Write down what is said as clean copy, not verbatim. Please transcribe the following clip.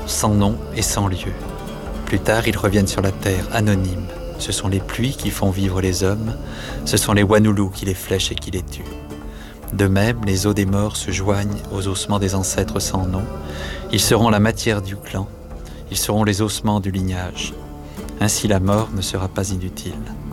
sans nom et sans lieu. Plus tard, ils reviennent sur la terre, anonymes. Ce sont les pluies qui font vivre les hommes, ce sont les Wanulu qui les flèchent et qui les tuent. De même, les os des morts se joignent aux ossements des ancêtres sans nom. Ils seront la matière du clan, ils seront les ossements du lignage. Ainsi la mort ne sera pas inutile.